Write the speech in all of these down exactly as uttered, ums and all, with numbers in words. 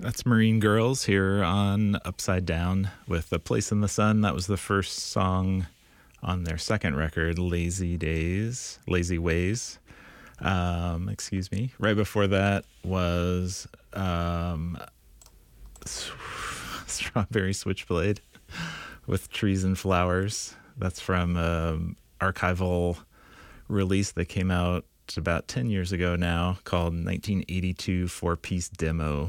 That's Marine Girls here on Upside Down with A Place in the Sun. That was the first song on their second record, Lazy Days, Lazy Ways. Um, excuse me. Right before that was um, Strawberry Switchblade with Trees and Flowers. That's from an archival release that came out about ten years ago now called nineteen eighty-two Four-Piece Demo.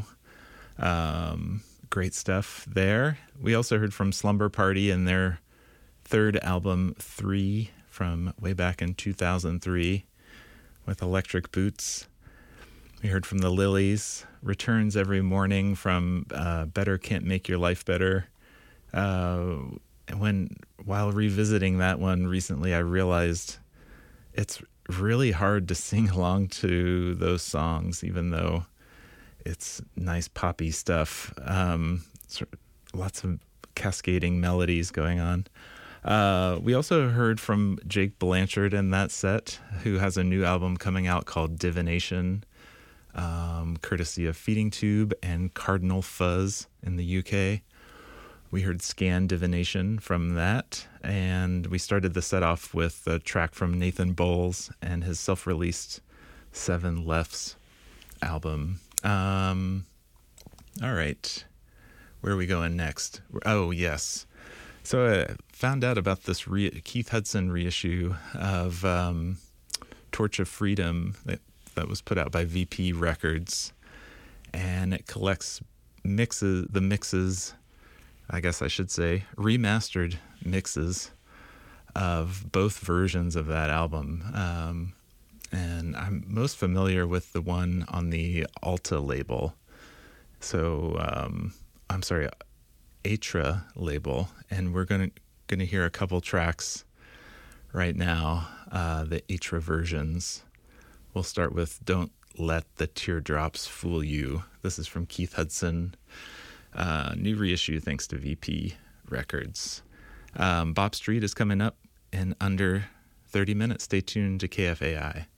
Um, great stuff there. We also heard from Slumber Party and their third album, Three, from way back in two thousand three with Electric Boots. We heard from the Lilies, Returns Every Morning from uh, Better Can't Make Your Life Better. Uh, when while revisiting that one recently, I realized it's really hard to sing along to those songs, even though it's nice poppy stuff. Um, lots of cascading melodies going on. Uh, we also heard from Jake Blanchard in that set, who has a new album coming out called Divination, um, courtesy of Feeding Tube and Cardinal Fuzz in the U K. We heard Scan Divination from that, and we started the set off with a track from Nathan Bowles and his self-released Seven Lefts album. Um, all right. Where are we going next? Oh, yes. So I found out about this re- Keith Hudson reissue of um, Torch of Freedom that, that was put out by V P Records. And it collects mixes, the mixes, I guess I should say, remastered mixes of both versions of that album. Um, and I'm most familiar with the one on the Alta label. So, um, I'm sorry, Atra label. And we're going to going to hear a couple tracks right now, uh, the Atra versions. We'll start with Don't Let the Teardrops Fool You. This is from Keith Hudson. Uh, new reissue thanks to V P Records. Um, Bop Street is coming up in under thirty minutes. Stay tuned to K F A I.